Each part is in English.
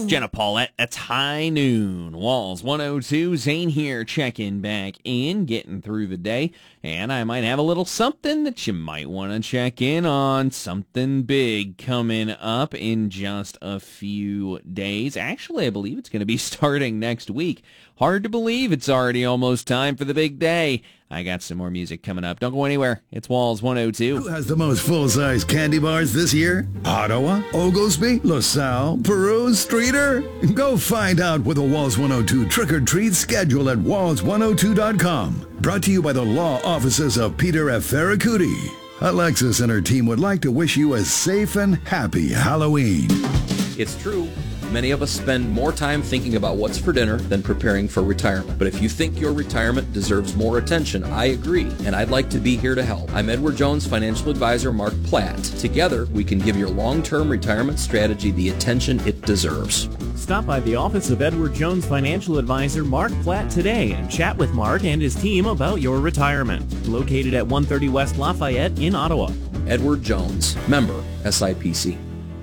Jenna Paulette, that's High Noon. Walls 102, Zane here, checking back in, getting through the day, and I might have a little something that you might want to check in on. Something big coming up in just a few days. Actually, I believe it's going to be starting next week. Hard to believe it's already almost time for the big day. I got some more music coming up. Don't go anywhere. It's Walls 102. Who has the most full-size candy bars this year? Ottawa, Oglesby, LaSalle, Peru, Streeter? Go find out with the Walls 102 trick-or-treat schedule at walls102.com. Brought to you by the law offices of Peter F. Ferracuti. Alexis and her team would like to wish you a safe and happy Halloween. It's true. Many of us spend more time thinking about what's for dinner than preparing for retirement. But if you think your retirement deserves more attention, I agree, and I'd like to be here to help. I'm Edward Jones financial advisor Mark Platt. Together, we can give your long-term retirement strategy the attention it deserves. Stop by the office of Edward Jones financial advisor Mark Platt today and chat with Mark and his team about your retirement. Located at 130 West Lafayette in Ottawa. Edward Jones, member SIPC.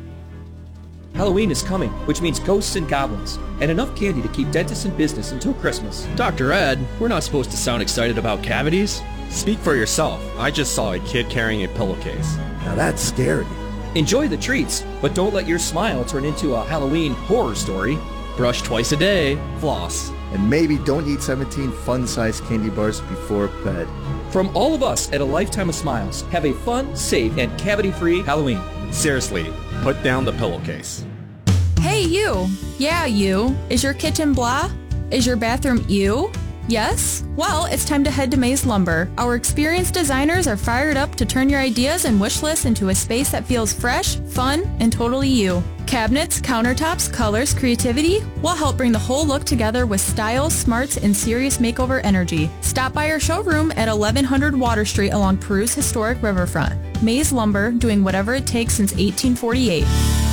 Halloween is coming, which means ghosts and goblins, and enough candy to keep dentists in business until Christmas. Dr. Ed, we're not supposed to sound excited about cavities. Speak for yourself. I just saw a kid carrying a pillowcase. Now that's scary. Enjoy the treats, but don't let your smile turn into a Halloween horror story. Brush twice a day. Floss. And maybe don't eat 17 fun-sized candy bars before bed. From all of us at A Lifetime of Smiles, have a fun, safe, and cavity-free Halloween. Seriously, put down the pillowcase. Hey, you. Yeah, you. Is your kitchen blah? Is your bathroom ew? Yes? Well, it's time to head to Maze Lumber. Our experienced designers are fired up to turn your ideas and wish lists into a space that feels fresh, fun, and totally you. Cabinets, countertops, colors, creativity, we'll help bring the whole look together with style, smarts, and serious makeover energy. Stop by our showroom at 1100 Water Street along Peru's historic riverfront. Maze Lumber, doing whatever it takes since 1848.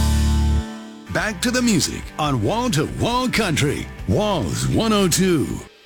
Back to the music on Wall to Wall Country. Walls 102.